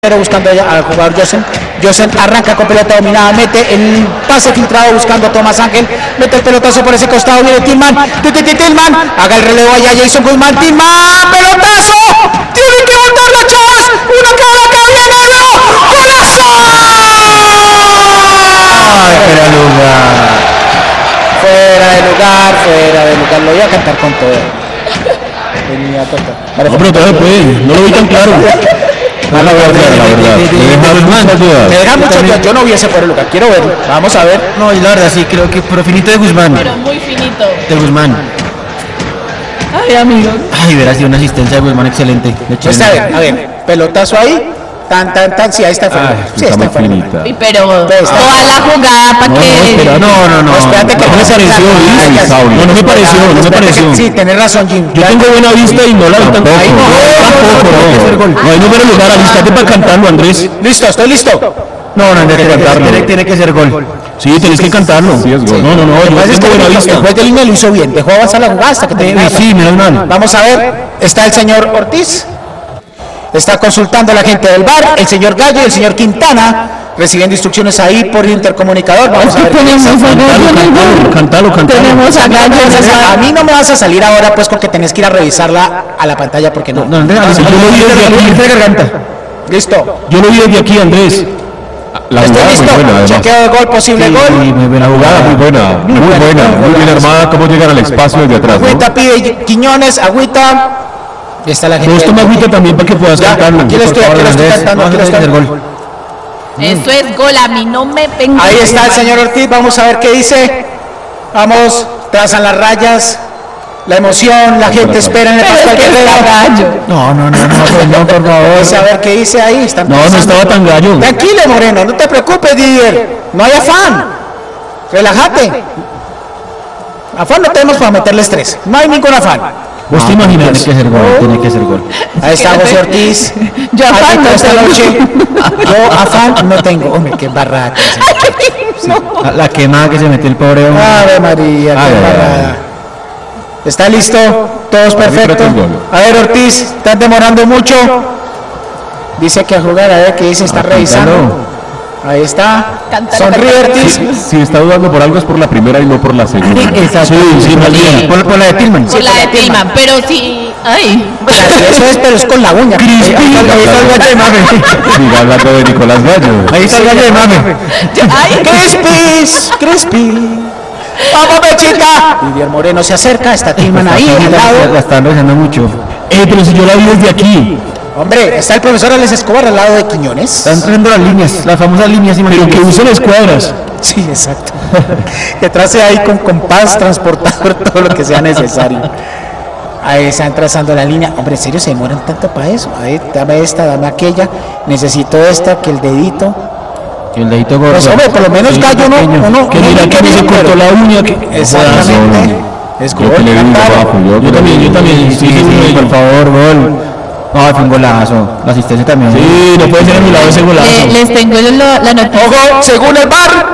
Pero buscando al jugador Josen. Josen arranca con pelota dominada, mete el pase filtrado buscando a Tomás Ángel, mete el pelotazo por ese costado, viene Tillman, Tillman, haga el relevo allá, Jason Guzmán, Tillman, pelotazo, tiene que botarlo Chavas, uno que va acá, viene golazo. Fuera de lugar, lo voy a cantar con todo. Venía a tocar. No, pero todavía puede, no lo vi tan claro. La verdad, yo no hubiese fuera de lugar, quiero verlo, vamos a ver. No, y la verdad sí, creo que pero finito de Guzmán. Pero muy finito. De Guzmán. Ay, amigo. Ay, hubiera sido una asistencia de Guzmán excelente. Pues a ver, pelotazo ahí, tan, sí, ahí está fuera. Sí, está fuera. Pero toda la jugada para que... No. Espérate que no me pareció, no me pareció. Sí, tenés razón, Jim. Yo tengo buena vista y no la vi tan poco. No hay número lugar, alístate para cantarlo, Andrés. Listo, estoy listo. No, tiene que ser gol. Sí, tenés que cantarlo. Sí, es gol. No, yo tengo buena vista. El juez de línea lo hizo bien, dejó avanzar la jugada hasta que terminara. Sí, menos mal. Vamos a ver, está el señor Ortiz, está consultando a la gente del VAR, el señor Gallo y el señor Quintana, recibiendo instrucciones ahí por intercomunicador. Vamos a ver. Cántalo. Tenemos a Gallo. A mí no me vas a salir ahora pues porque tenés que ir a revisarla a la pantalla porque no. Yo lo vi desde aquí. Listo. Yo lo vi desde aquí, Andrés. La jugada listo. Muy buena, chequeo de gol, posible gol. Muy buena jugada, muy bien armada. Cómo llegar al espacio desde atrás. Agüita pide Quiñones, agüita. Y está la gente. Todos toman agüita también para que puedas cantarlo. Aquí lo estoy cantando. Eso es gol, a mí no me venga. Ahí está el señor Ortiz, vamos a ver qué dice. Vamos, trazan las rayas. La emoción, la gente espera en el Pascual Guerrero. No, por favor. Vamos a ver qué dice ahí. No estaba tan gallo. Tranquilo, Moreno, no te preocupes, Didier. No hay afán. Relájate. Afán no tenemos para meterle estrés. No hay ningún afán. Vos te imaginas. Tiene que ser gol. Ahí está José Ortiz. Yo afán no tengo. Yo afán no tengo. Hombre, qué barrada. La quemada que se metió el pobre hombre. Ave María, qué barrada. ¿Está listo? Todos perfecto. A ver, Ortiz, estás demorando mucho. Dice que a jugar, a ver qué dice, está revisando. Ahí está. Sonríe, Ortiz. Si está dudando por algo es por la primera y no por la segunda. Exacto. Sí, más bien. Por la de Tillman. Por la de Tillman, pero sí. Ay. Eso es, pero es con la uña. Ahí está el gallo de mame. Siga hablando de Nicolás Gallo. Ahí está el gallo de mame. Crispis. ¡Vamos, Bechita! Didier Moreno se acerca, está Tillman ahí al lado. La están rezando mucho. Pero si yo la vi desde aquí. Hombre, está el profesor Alex Escobar al lado de Quiñones. Están trayendo las líneas, las famosas líneas. Pero que usen las cuadras. Sí, exacto. Que trace ahí con compás, transportador, todo lo que sea necesario. Ahí están trazando la línea. Hombre, ¿en serio se demoran tanto para eso? A ver, dame esta, dame aquella. Necesito esta, que el dedito. El dedito gordo. Pues hombre, por lo menos Gallo no. Que mira que me se cortó la uña. Exactamente. Es gol. Yo también. Sí, por favor, gol. No, fue un golazo. La asistencia también. Sí, no puede ser anulado ese golazo. Les tengo la noticia. Ojo, según el VAR,